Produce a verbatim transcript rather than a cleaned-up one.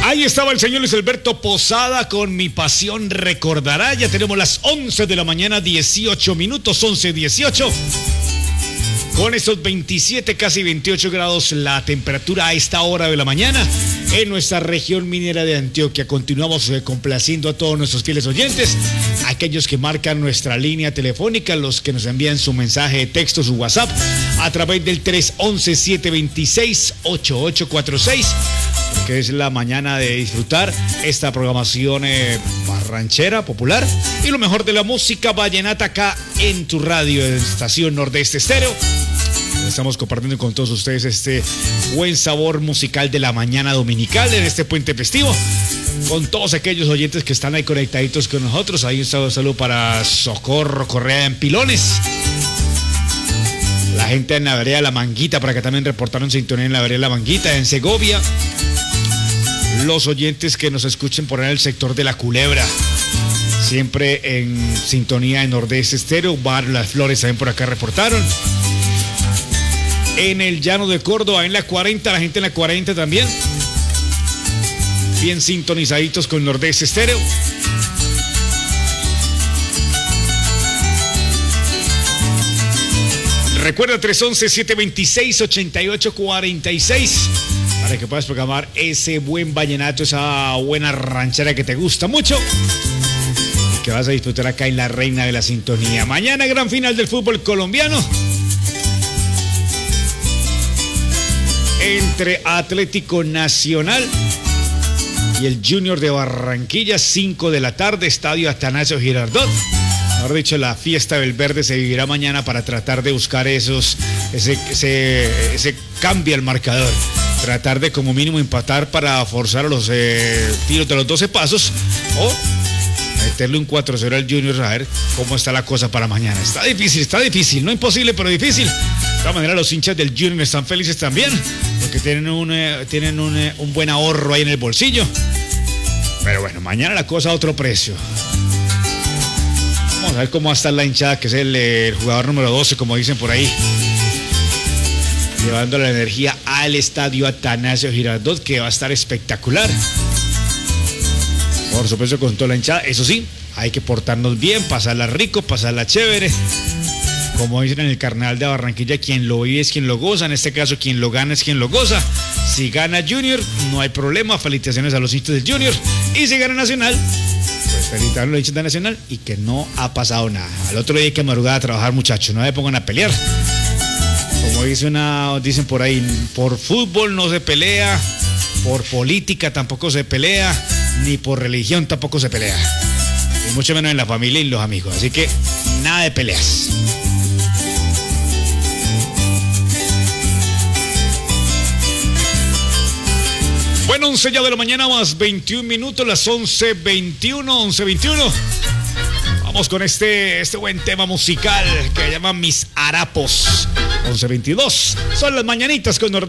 Ahí estaba el señor Luis Alberto Posada con Mi Pasión Recordará. Ya tenemos las once de la mañana, dieciocho minutos, once dieciocho. Con estos veintisiete, casi veintiocho grados la temperatura a esta hora de la mañana en nuestra región minera de Antioquia. Continuamos eh, complaciendo a todos nuestros fieles oyentes, aquellos que marcan nuestra línea telefónica, los que nos envían su mensaje de texto, su WhatsApp, a través del tres once, siete veintiséis, ochenta y ocho cuarenta y seis, que es la mañana de disfrutar esta programación eh, ranchera, popular, y lo mejor de la música vallenata acá en tu radio, en Estación Nordeste Estéreo. Estamos compartiendo con todos ustedes este buen sabor musical de la mañana dominical en este puente festivo, con todos aquellos oyentes que están ahí conectaditos con nosotros. Ahí un saludo, saludo para Socorro Correa en Pilones, la gente en la vereda de La Manguita, para que también reportaron sintonía en la vereda de La Manguita, en Segovia, los oyentes que nos escuchen por ahí en el sector de La Culebra, siempre en sintonía en Nordeste Estéreo. Bar Las Flores también por acá reportaron. En el Llano de Córdoba, en la cuarenta, la gente en la cuarenta también, bien sintonizaditos con Nordeste Estéreo. Recuerda tres once, siete veintiséis, ochenta y ocho cuarenta y seis para que puedas programar ese buen vallenato, esa buena ranchera que te gusta mucho y que vas a disfrutar acá en la Reina de la Sintonía. Mañana gran final del fútbol colombiano entre Atlético Nacional y el Junior de Barranquilla, cinco de la tarde, Estadio Atanasio Girardot. Mejor dicho, la fiesta del verde se vivirá mañana para tratar de buscar esos, ese, ese, ese cambio al marcador. Tratar de como mínimo empatar para forzar los eh, tiros de los doce pasos o meterle un cuatro cero al Junior, a ver cómo está la cosa para mañana. Está difícil, está difícil, no imposible, pero difícil. De todas maneras, los hinchas del Junior están felices también, porque tienen un, eh, tienen un, eh, un buen ahorro ahí en el bolsillo. Pero bueno, mañana la cosa a otro precio. Vamos a ver cómo va a estar la hinchada, que es el, el jugador número doce, como dicen por ahí, llevando la energía al Estadio Atanasio Girardot, que va a estar espectacular. Por supuesto, con toda la hinchada. Eso sí, hay que portarnos bien, pasarla rico, pasarla chévere. Como dicen en el Carnaval de Barranquilla, quien lo vive es quien lo goza. En este caso, quien lo gana es quien lo goza. Si gana Junior, no hay problema. Felicitaciones a los hinchas del Junior. Y si gana Nacional, pues felicitar a los hinchas de Nacional y que no ha pasado nada. Al otro día hay que madrugar a trabajar, muchachos. No se pongan a pelear. Como dice una, dicen por ahí, por fútbol no se pelea, por política tampoco se pelea, ni por religión tampoco se pelea. Y mucho menos en la familia y los amigos. Así que nada de peleas. Bueno, once ya de la mañana más veintiún minutos, las once veintiuno, once veintiuno. Vamos con este, este buen tema musical que se llama Mis Harapos. once veintidós. Son las mañanitas con Nordeste.